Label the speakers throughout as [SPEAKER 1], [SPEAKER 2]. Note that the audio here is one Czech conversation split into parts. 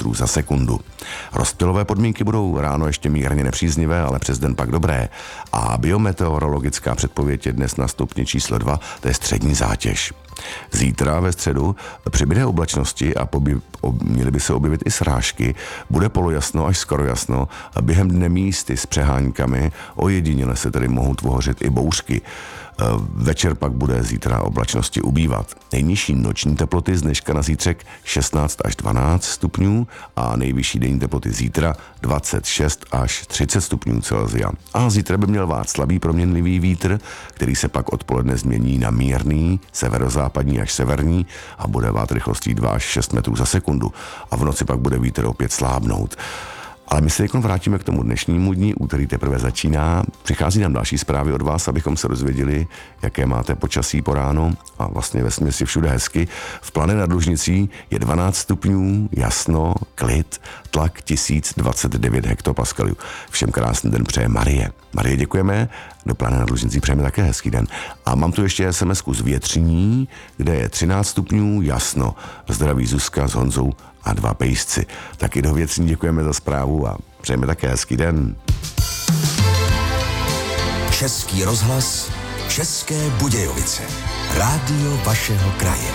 [SPEAKER 1] metrů za sekundu. Rozptylové podmínky budou ráno ještě mírně nepříznivé, ale přes den pak dobré. A biometeorologická předpověď je dnes na stupni číslo 2, to je střední zátěž. Zítra ve středu přibyde oblačnosti a měly by se objevit i srážky. Bude polojasno až skoro jasno a během dne místy s přeháňkami, ojediněle se tedy mohou tvořit i bouřky. Večer pak bude zítra oblačnosti ubývat. Nejnižší noční teploty z dneška na zítřek 16 až 12 stupňů a nejvyšší denní teploty zítra 26 až 30 stupňů Celsia. A zítra by měl vát slabý proměnlivý vítr, který se pak odpoledne změní na mírný, severozápadní až severní a bude vát rychlostí 2 až 6 metrů za sekundu. A v noci pak bude vítr opět slábnout. Ale my se teď vrátíme k tomu dnešnímu dní, úterý teprve začíná. Přichází nám další zprávy od vás, abychom se dozvěděli, jaké máte počasí po ránu a vlastně vesměs je všude hezky. V Plané nad Lužnicí je 12 stupňů, jasno, klid, tlak 1029 hektopaskalů. Všem krásný den přeje Marie. Marie, děkujeme, do Plané nad Lužnicí přejeme také hezký den. A mám tu ještě SMS-ku z Větřiní, kde je 13 stupňů, jasno. Zdraví Zuzka s Honzou a 2 pejsci. Taky do Větřiní děkujeme za zprávu a přejeme také hezký den.
[SPEAKER 2] Český rozhlas, České Budějovice. Rádio vašeho kraje.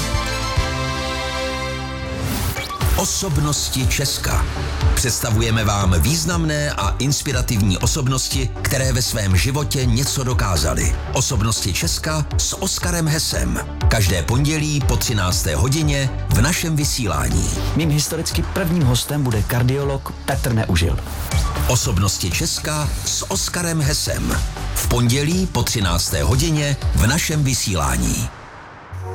[SPEAKER 2] Osobnosti Česka. Představujeme vám významné a inspirativní osobnosti, které ve svém životě něco dokázaly. Osobnosti Česka s Oskarem Hesem. Každé pondělí po 13. hodině v našem vysílání.
[SPEAKER 3] Mým historicky prvním hostem bude kardiolog Petr Neužil.
[SPEAKER 2] Osobnosti Česka s Oskarem Hesem. V pondělí po 13. hodině v našem vysílání.